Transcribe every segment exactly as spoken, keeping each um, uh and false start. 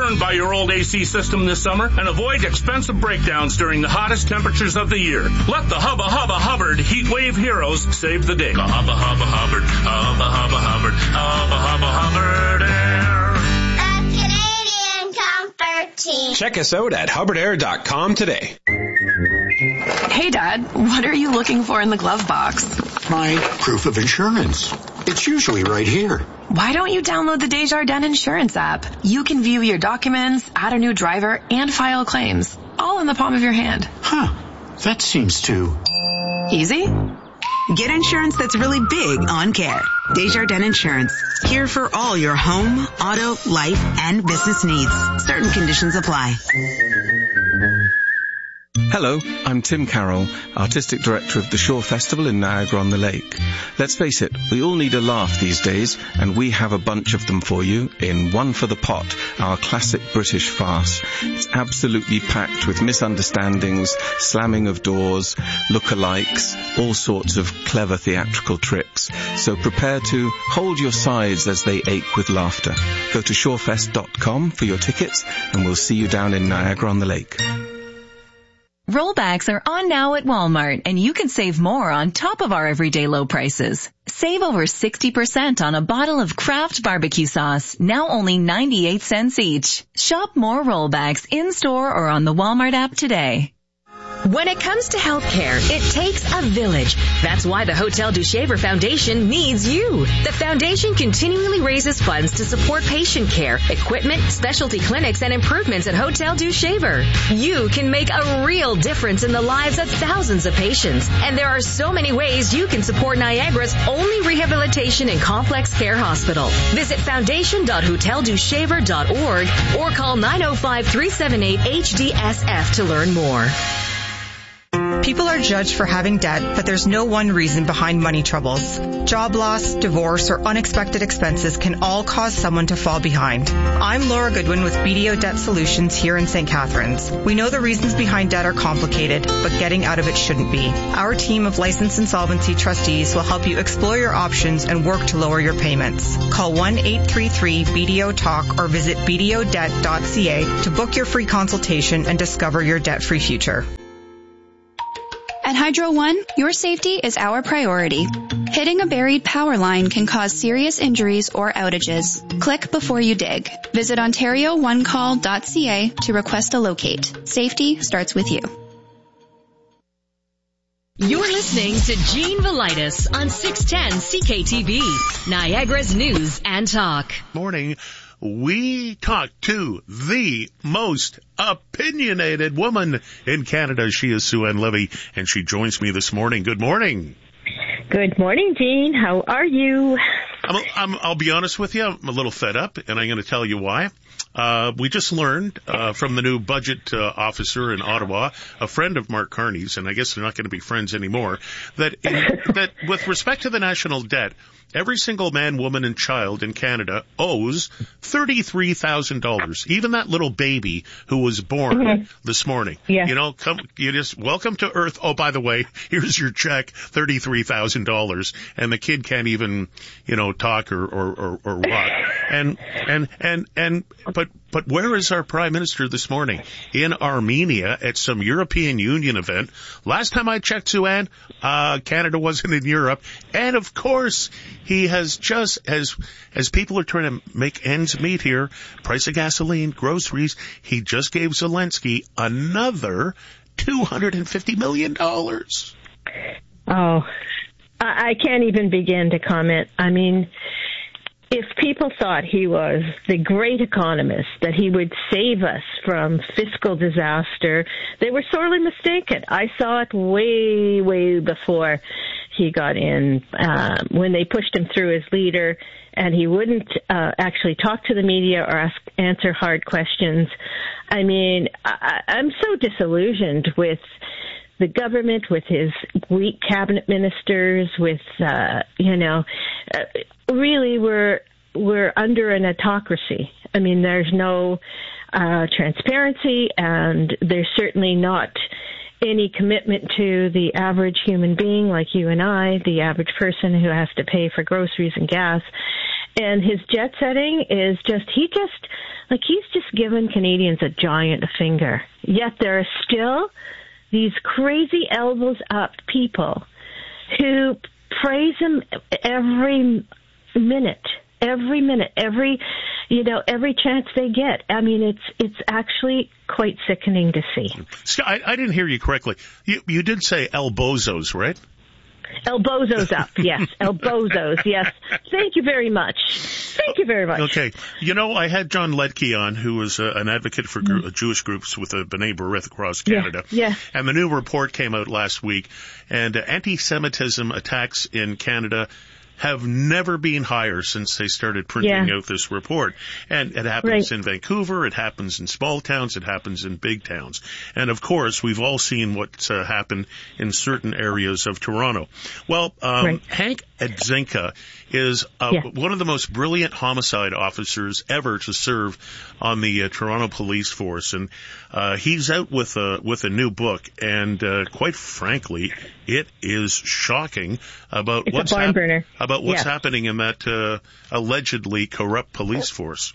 burned by your old A C system this summer and avoid expensive breakdowns during the hottest temperatures of the year. Let the Hubba Hubba Hubbard Heat Wave Heroes save the day. Hubba Hubba Hubbard, Hubba Hubba Hubbard, Hubba Hubba Hubbard Air. A Canadian comfort team. Check us out at hubbard air dot com today. Hey, Dad, what are you looking for in the glove box? My proof of insurance. It's usually right here. Why don't you download the Desjardins Insurance app? You can view your documents, add a new driver, and file claims, all in the palm of your hand. Huh. That seems too... easy? Get insurance that's really big on care. Desjardins Insurance. Here for all your home, auto, life, and business needs. Certain conditions apply. Hello, I'm Tim Carroll, Artistic Director of the Shore Festival in Niagara-on-the-Lake. Let's face it, we all need a laugh these days, and we have a bunch of them for you in One for the Pot, our classic British farce. It's absolutely packed with misunderstandings, slamming of doors, look-alikes, all sorts of clever theatrical tricks. So prepare to hold your sides as they ache with laughter. Go to shorefest dot com for your tickets, and we'll see you down in Niagara-on-the-Lake. Rollbacks are on now at Walmart, and you can save more on top of our everyday low prices. Save over sixty percent on a bottle of Kraft barbecue sauce, now only ninety-eight cents each. Shop more Rollbacks in-store or on the Walmart app today. When it comes to healthcare, it takes a village. That's why the Hotel du Shaver Foundation needs you. The foundation continually raises funds to support patient care, equipment, specialty clinics, and improvements at Hotel du Shaver. You can make a real difference in the lives of thousands of patients. And there are so many ways you can support Niagara's only rehabilitation and complex care hospital. Visit foundation dot hotel du shaver dot org or call nine oh five, three seven eight, H D S F to learn more. People are judged for having debt, but there's no one reason behind money troubles. Job loss, divorce, or unexpected expenses can all cause someone to fall behind. I'm Laura Goodwin with B D O Debt Solutions here in Saint Catharines. We know the reasons behind debt are complicated, but getting out of it shouldn't be. Our team of licensed insolvency trustees will help you explore your options and work to lower your payments. Call one eight three three B D O talk or visit b d o debt dot c a to book your free consultation and discover your debt-free future. At Hydro One, your safety is our priority. Hitting a buried power line can cause serious injuries or outages. Click before you dig. Visit ontario one call dot c a to request a locate. Safety starts with you. You're listening to Gene Velitis on six ten C K T V, Niagara's News and Talk. Morning. We talked to the most opinionated woman in Canada. She is Sue-Ann Levy, and she joins me this morning. Good morning. Good morning, Jean. How are you? I'm, I'm, I'll be honest with you. I'm a little fed up, and I'm going to tell you why. Uh, we just learned uh, from the new budget uh, officer in Ottawa, a friend of Mark Carney's, and I guess they're not going to be friends anymore, that in, that with respect to the national debt, every single man, woman, and child in Canada owes thirty-three thousand dollars. Even that little baby who was born mm-hmm. this morning. Yeah. You know, come, you just, welcome to Earth. Oh, by the way, here's your check, thirty-three thousand dollars. And the kid can't even, you know, talk or, or, or, or walk. And, and, and, and, but, but where is our Prime Minister this morning? In Armenia at some European Union event. Last time I checked, Sue-Ann, uh, Canada wasn't in Europe. And of course, he has just, as, as people are trying to make ends meet here, price of gasoline, groceries, he just gave Zelensky another two hundred fifty million dollars. Oh, I can't even begin to comment. I mean, if people thought he was the great economist, that he would save us from fiscal disaster, they were sorely mistaken. I saw it way, way before he got in, uh, when they pushed him through as leader, and he wouldn't uh, actually talk to the media or ask, answer hard questions. I mean, I, I'm so disillusioned with the government, with his weak cabinet ministers, with, uh, you know, uh, really we're, we're under an autocracy. I mean, there's no uh, transparency, and there's certainly not any commitment to the average human being like you and I, the average person who has to pay for groceries and gas. and his jet setting is just, he just, like he's just given Canadians a giant finger. Yet there are still these crazy elbows up people who praise him every minute, every minute, every, you know, every chance they get. I mean, it's it's actually quite sickening to see. I, I didn't hear you correctly. You, you did say elbozos, right? Elbozos up, yes. Elbozos, yes. Thank you very much. Thank you very much. Okay. You know, I had John Ledke on, who was uh, an advocate for gr- mm. Jewish groups with the B'nai B'rith across Canada. Yeah, yeah. And the new report came out last week, and uh, anti-Semitism attacks in Canada have never been higher since they started printing yeah. out this report. And it happens right. in Vancouver, it happens in small towns, it happens in big towns. And of course, we've all seen what's uh, happened in certain areas of Toronto. Well, um, right. Hank Edzinka is uh, yeah. one of the most brilliant homicide officers ever to serve on the uh, Toronto Police Force. And uh, he's out with a, with a new book. And uh, quite frankly, it is shocking about it's what's a barn hap- burner. about what's yeah. happening in that uh, allegedly corrupt police force.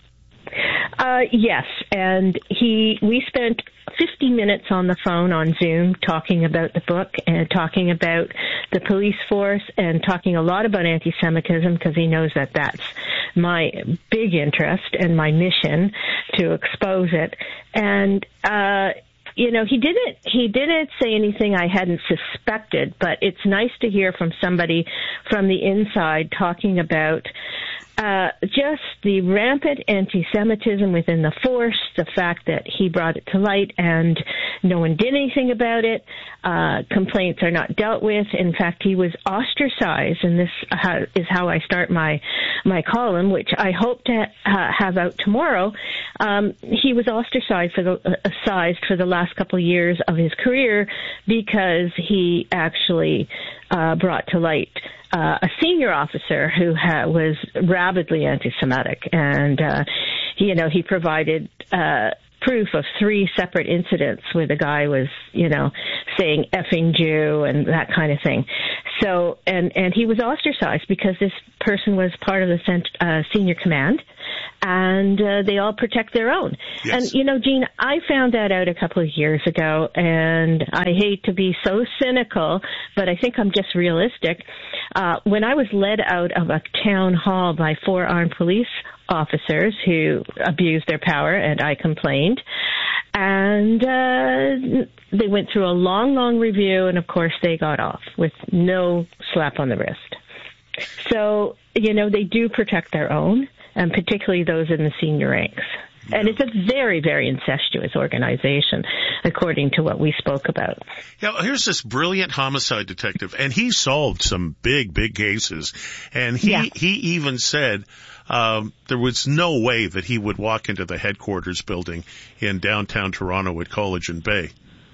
Uh, yes, and he, we spent fifty minutes on the phone on Zoom talking about the book and talking about the police force and talking a lot about anti-Semitism because he knows that that's my big interest and my mission to expose it. And, uh, you know, he didn't, he didn't say anything I hadn't suspected, but it's nice to hear from somebody from the inside talking about Uh, just the rampant anti-Semitism within the force, the fact that he brought it to light and no one did anything about it. Uh, complaints are not dealt with. In fact, he was ostracized, and this uh, is how I start my my column, which I hope to uh, have out tomorrow. Um, he was ostracized for the uh, sized for the last couple of years of his career because he actually uh, brought to light Uh, a senior officer who ha- was rabidly anti-Semitic, and uh, he, you know, he provided uh, proof of three separate incidents where the guy was, you know, saying effing Jew and that kind of thing. So, and and he was ostracized because this person was part of the cent- uh, senior command, and uh, they all protect their own. Yes. And, you know, Gene, I found that out a couple of years ago, and I hate to be so cynical, but I think I'm just realistic. Uh, when I was led out of a town hall by four armed police officers who abused their power, and I complained, and uh, they went through a long, long review, and of course they got off with no slap on the wrist. So, you know, they do protect their own, and particularly those in the senior ranks. Yeah. And it's a very, very incestuous organization, according to what we spoke about. Yeah, here's this brilliant homicide detective, and he solved some big, big cases. And he, yeah. he even said um, there was no way that he would walk into the headquarters building in downtown Toronto at College and Bay.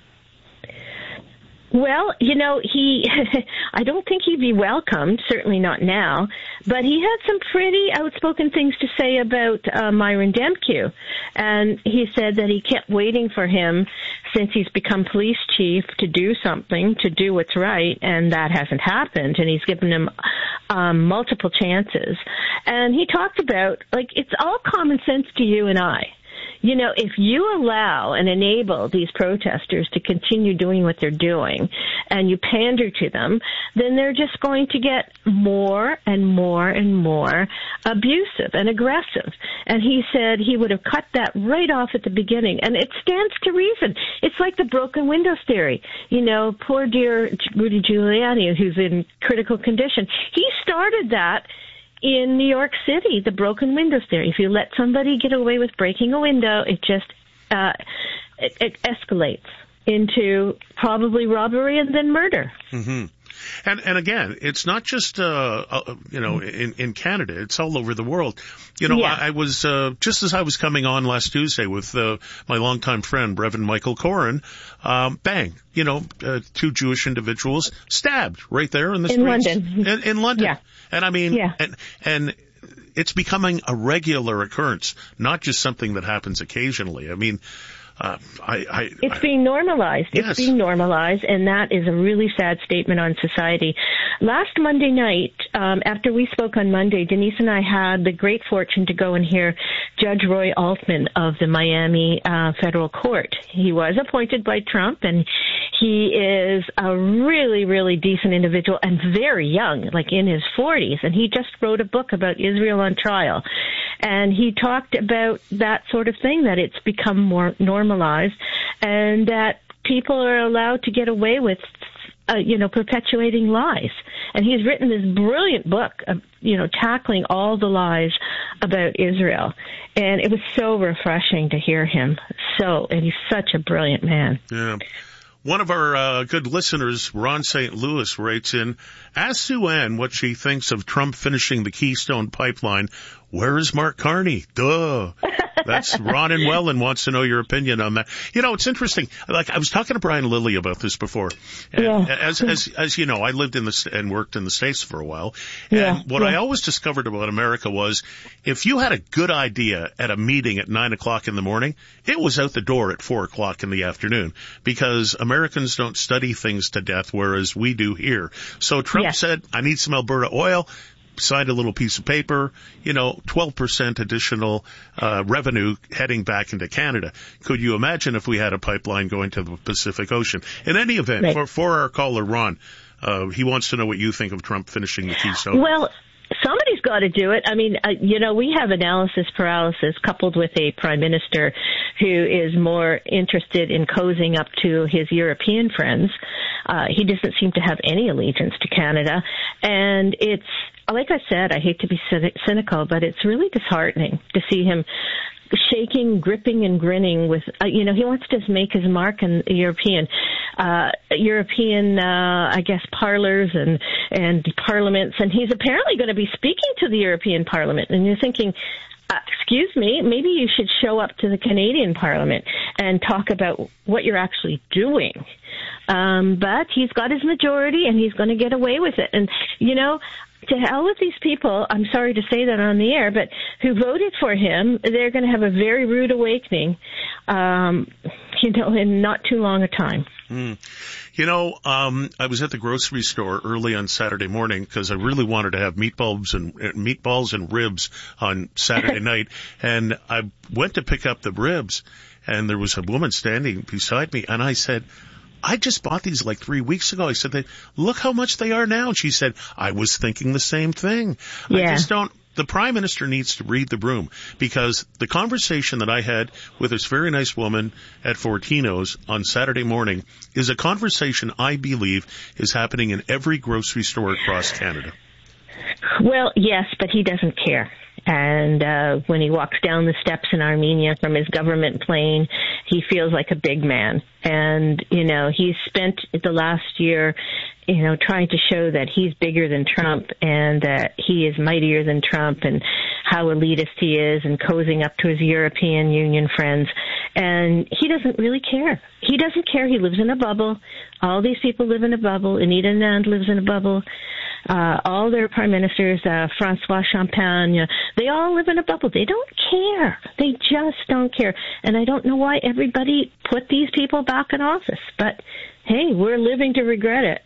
Well, you know, he, I don't think he'd be welcomed, certainly not now, but he had some pretty outspoken things to say about uh, Myron Demkiw. And he said that he kept waiting for him since he's become police chief to do something, to do what's right, and that hasn't happened. And he's given him um, multiple chances. And he talked about, like, it's all common sense to you and I. You know, if you allow and enable these protesters to continue doing what they're doing and you pander to them, then they're just going to get more and more and more abusive and aggressive. And he said he would have cut that right off at the beginning. And it stands to reason. It's like the broken windows theory. You know, poor dear Rudy Giuliani, who's in critical condition. He started that in New York City, the broken windows theory. If you let somebody get away with breaking a window, it just uh, it, it escalates into probably robbery and then murder. Mm-hmm. And and again, it's not just uh, uh you know in in Canada; it's all over the world. You know, yeah. I, I was uh, just as I was coming on last Tuesday with uh, my longtime friend Reverend Michael Corin. Um, bang! You know, uh, two Jewish individuals stabbed right there in the in streets London. in, in London. Yeah. And I mean, yeah. and and it's becoming a regular occurrence, not just something that happens occasionally. I mean, Uh, I, I, it's being normalized. Yes. It's being normalized, and that is a really sad statement on society. Last Monday night, um, after we spoke on Monday, Denise and I had the great fortune to go and hear Judge Roy Altman of the Miami uh, Federal Court. He was appointed by Trump, and he is a really, really decent individual and very young, like in his forties, and he just wrote a book about Israel on trial. And he talked about that sort of thing, that it's become more normalized and that people are allowed to get away with, uh, you know, perpetuating lies. And he's written this brilliant book, of, you know, tackling all the lies about Israel. And it was so refreshing to hear him. So, and he's such a brilliant man. Yeah. One of our uh, good listeners, Ron Saint Louis, writes in, ask Sue Ann what she thinks of Trump finishing the Keystone Pipeline. Where is Mark Carney? Duh. That's Ron in Welland wants to know your opinion on that. You know, it's interesting. Like, I was talking to Brian Lilly about this before. And yeah. as, as, as you know, I lived in the, and worked in the States for a while. Yeah. And what yeah. I always discovered about America was if you had a good idea at a meeting at nine o'clock in the morning, it was out the door at four o'clock in the afternoon because Americans don't study things to death, whereas we do here. So Trump yeah. said, I need some Alberta oil. Signed a little piece of paper, you know, twelve percent additional uh, revenue heading back into Canada. Could you imagine if we had a pipeline going to the Pacific Ocean? In any event, right. for, for our caller, Ron, uh, he wants to know what you think of Trump finishing the Keystone. Well, somebody's got to do it. I mean, uh, you know, we have analysis paralysis coupled with a prime minister who is more interested in cozying up to his European friends. Uh, he doesn't seem to have any allegiance to Canada. And it's, like I said, I hate to be cynical, but it's really disheartening to see him shaking, gripping, and grinning with, uh, you know, he wants to make his mark in European, uh, European, uh, I guess, parlors and, and parliaments. And he's apparently going to be speaking to the European Parliament. And you're thinking, uh, excuse me, maybe you should show up to the Canadian Parliament and talk about what you're actually doing. Um, but he's got his majority and he's going to get away with it. And, you know, to hell with these people, I'm sorry to say that on the air, but who voted for him, they're going to have a very rude awakening, um, you know, in not too long a time. Mm. You know, um, I was at the grocery store early on Saturday morning because I really wanted to have meatballs and uh, meatballs and ribs on Saturday night, and I went to pick up the ribs, and there was a woman standing beside me, and I said, I just bought these like three weeks ago. I said, they, look how much they are now. And she said, I was thinking the same thing. Yeah. I just don't, the prime minister needs to read the room because the conversation that I had with this very nice woman at Fortino's on Saturday morning is a conversation I believe is happening in every grocery store across Canada. Well, yes, but he doesn't care. And uh, when he walks down the steps in Armenia from his government plane, he feels like a big man. And, you know, he's spent the last year, you know, trying to show that he's bigger than Trump and that he is mightier than Trump and how elitist he is and cozying up to his European Union friends. And he doesn't really care. He doesn't care. He lives in a bubble. All these people live in a bubble. Anita Anand lives in a bubble. Uh, all their prime ministers, uh, Francois Champagne, they all live in a bubble. They don't care. They just don't care. And I don't know why everybody put these people back in office. But, hey, we're living to regret it.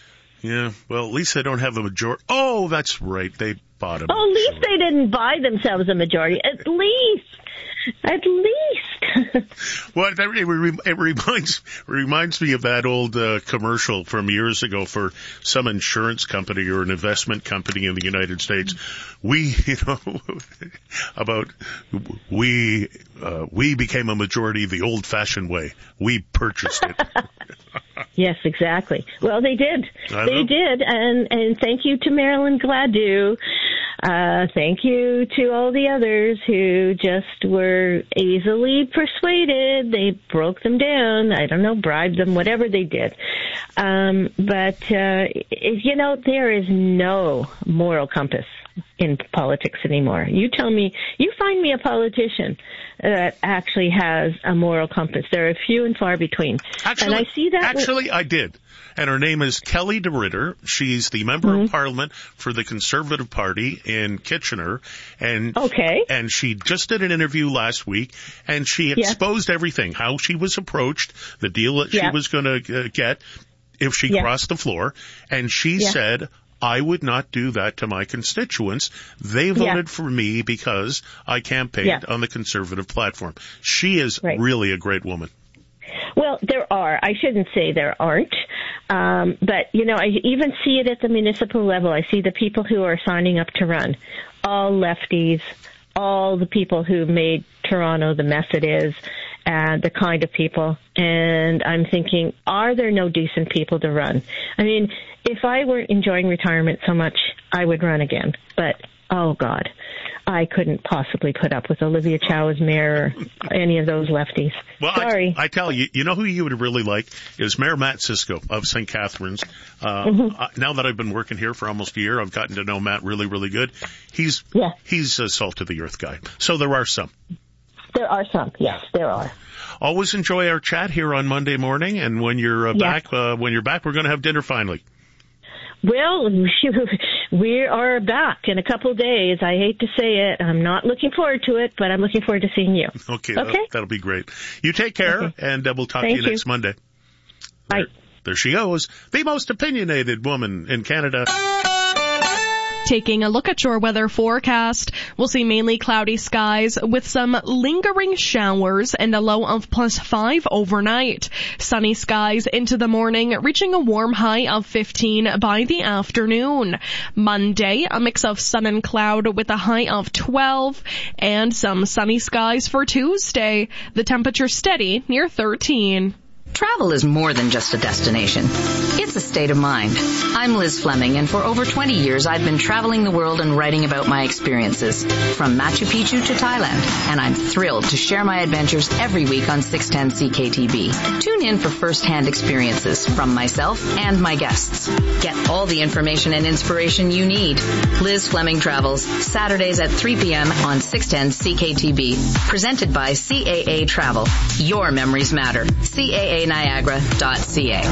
Yeah, well, at least they don't have a majority. Oh, that's right. They bought them. Oh, at least they didn't buy themselves a majority. At least. At least. Well, that, it, it reminds reminds me of that old uh, commercial from years ago for some insurance company or an investment company in the United States. We, you know, about we uh, we became a majority the old-fashioned way. We purchased it. Yes, exactly. Well, they did. I they know. did, and and thank you to Marilyn Gladue. Uh, thank you to all the others who just were easily persuaded. They broke them down. I don't know, bribed them, whatever they did. Um, but, uh, you know, there is no moral compass in politics anymore. You tell me, you find me a politician that actually has a moral compass. There are few and far between. Actually, and I see that actually with, I did. And her name is Kelly DeRitter. She's the member mm-hmm. of Parliament for the Conservative Party in Kitchener. And, okay. and she just did an interview last week, and she exposed yeah. everything, how she was approached, the deal that yeah. she was going to uh, get if she yeah. crossed the floor. And she yeah. said, I would not do that to my constituents. They voted yeah. for me because I campaigned yeah. on the Conservative platform. She is right. really a great woman. Well, there are. I shouldn't say there aren't. Um, but, you know, I even see it at the municipal level. I see the people who are signing up to run, all lefties, all the people who made Toronto the mess it is, and the kind of people. And I'm thinking, are there no decent people to run? I mean, if I were enjoying retirement so much, I would run again. But, oh, God, I couldn't possibly put up with Olivia Chow as mayor or any of those lefties. Well, Sorry. I, I tell you, you know who you would really like is Mayor Matt Cisco of Saint Catharines. Uh, mm-hmm. uh, now that I've been working here for almost a year, I've gotten to know Matt really, really good. He's yeah. he's a salt of the earth guy. So there are some. There are some, yes, there are. Always enjoy our chat here on Monday morning, and when you're uh, yeah. back, uh, when you're back, we're going to have dinner finally. Well, we are back in a couple of days. I hate to say it. I'm not looking forward to it, but I'm looking forward to seeing you. Okay. Okay. That'll, that'll be great. You take care, okay. and uh, we'll talk Thank to you, you next Monday. Bye. There, there she goes, the most opinionated woman in Canada. Taking a look at your weather forecast, we'll see mainly cloudy skies with some lingering showers and a low of plus five overnight. Sunny skies into the morning, reaching a warm high of fifteen by the afternoon. Monday, a mix of sun and cloud with a high of twelve, and some sunny skies for Tuesday. The temperature steady near thirteen. Travel is more than just a destination. It's a state of mind. I'm Liz Fleming, and for over twenty years I've been traveling the world and writing about my experiences, from Machu Picchu to Thailand, and I'm thrilled to share my adventures every week on six ten C K T B. Tune in for first-hand experiences from myself and my guests. Get all the information and inspiration you need. Liz Fleming Travels, Saturdays at three p.m. on six ten C K T B. Presented by C A A Travel. Your memories matter. C A A Niagara dot C A.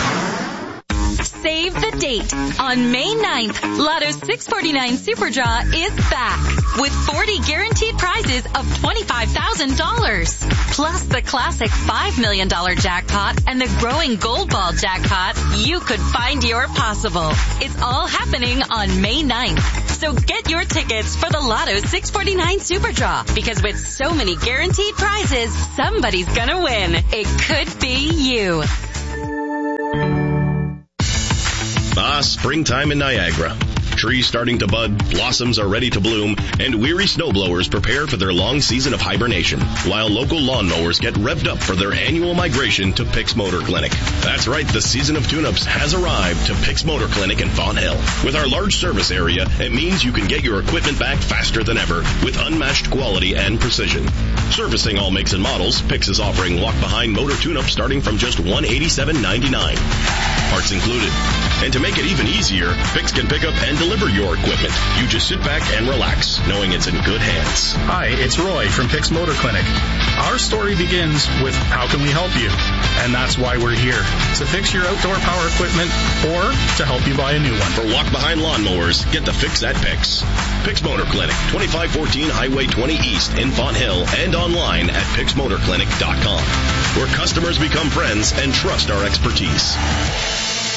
Save the date. On May ninth, Lotto six forty-nine Super Draw is back with forty guaranteed prizes of twenty-five thousand dollars. Plus the classic five million dollars jackpot and the growing Gold Ball jackpot. You could find your possible. It's all happening on May ninth. So get your tickets for the Lotto six forty-nine Super Draw, because with so many guaranteed prizes, somebody's gonna win. It could be you. Ah, springtime in Niagara. Trees starting to bud, blossoms are ready to bloom, and weary snowblowers prepare for their long season of hibernation, while local lawnmowers get revved up for their annual migration to Picks Motor Clinic. That's right, the season of tune-ups has arrived to Picks Motor Clinic in Fonthill. With our large service area, it means you can get your equipment back faster than ever with unmatched quality and precision. Servicing all makes and models, Picks is offering walk-behind motor tune-ups starting from just one hundred eighty-seven ninety-nine. Parts included. And to make it even easier, Picks can pick up and deliver your equipment. You just sit back and relax, knowing it's in good hands. Hi, it's Roy from Picks Motor Clinic. Our story begins with how can we help you? And that's why we're here, to fix your outdoor power equipment or to help you buy a new one. For walk-behind lawnmowers, get the fix at Picks. Picks Motor Clinic, twenty-five fourteen Highway twenty East in Fonthill, and online at picks motor clinic dot com, where customers become friends and trust our expertise.